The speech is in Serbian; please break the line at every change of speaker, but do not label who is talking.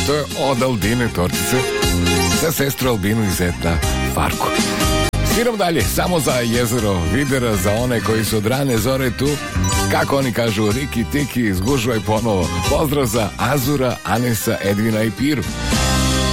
To je od Aldine Tortice za sestru Albinu i zeta Farku. Sviram dalje, samo za jezero Videra, za one koji su od rane zore tu. Kako oni kažu, Riki Tiki, zgužvaj ponovo. Pozdrav za Azura, Anesa, Edvina i Piru.